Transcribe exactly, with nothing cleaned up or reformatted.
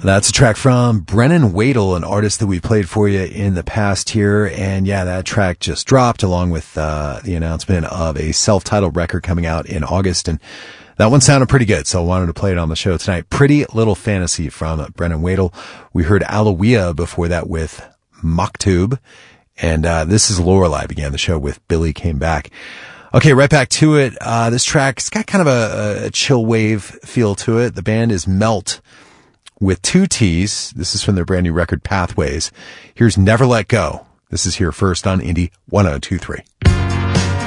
That's a track from Brennan Wadle, an artist that we played for you in the past here. And yeah, that track just dropped along with uh, the announcement of a self-titled record coming out in August. And that one sounded pretty good, so I wanted to play it on the show tonight. Pretty Little Fantasy from Brennan Wadle. We heard Aloia before that with Maktub. And uh, this is Lorelei, began the show with Billy Came Back. Okay, right back to it. Uh, this track, it's got kind of a, a chill wave feel to it. The band is Melt with two T's. This is from their brand new record, Pathways. Here's Never Let Go. This is here first on Indie one oh two three.